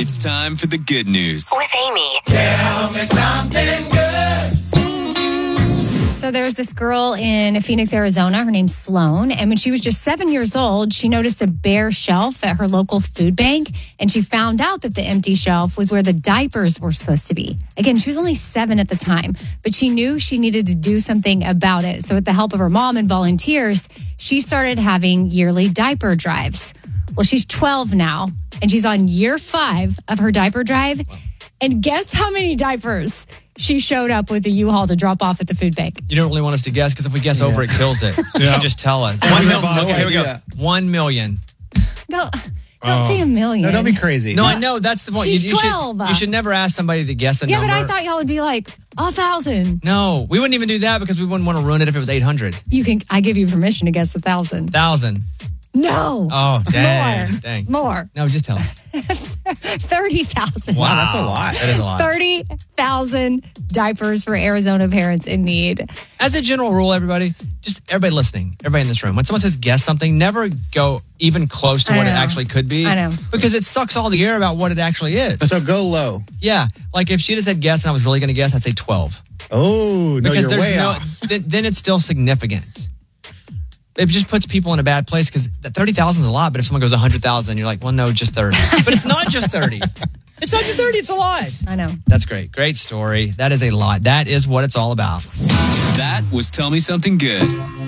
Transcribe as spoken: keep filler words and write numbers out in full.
It's time for the good news. With Amy. Tell me something good. So there's this girl in Phoenix, Arizona. Her name's Sloan. And when she was just seven years old, she noticed a bare shelf at her local food bank. And she found out that the empty shelf was where the diapers were supposed to be. Again, she was only seven at the time, but she knew she needed to do something about it. So with the help of her mom and volunteers, she started having yearly diaper drives. Well, she's twelve now, and she's on year five of her diaper drive. And guess how many diapers she showed up with a U-Haul to drop off at the food bank? You don't really want us to guess, because if we guess Yeah. over, it kills it. You Yeah. should just tell us. One million. no Okay, here we go. idea. One million. No, don't say a million. No, don't be crazy. No, I know. That's the point. She's you, you twelve. Should, you should never ask somebody to guess a Yeah, number. but I thought y'all would be like, a thousand. No, we wouldn't even do that because we wouldn't want to ruin it if it was eight hundred. You can, I give you permission to guess a thousand. Thousand. No. Oh, dang. More. Dang. More. No, just tell us. thirty thousand. Wow, that's a lot. That is a lot. thirty thousand diapers for Arizona parents in need. As a general rule, everybody, just everybody listening, everybody in this room, when someone says guess something, never go even close to I what it know. actually could be. I know. Because it sucks all the air about what it actually is. So go low. Yeah. Like if she'd have said guess and I was really going to guess, I'd say twelve. Oh, no, Because you're there's way no, off. th- then it's still significant. It just puts people in a bad place because thirty thousand is a lot, but if someone goes one hundred thousand, you're like, well, no, just thirty. But it's not just thirty. It's not just thirty, it's a lot. I know. That's great. Great story. That is a lot. That is what it's all about. That was Tell Me Something Good.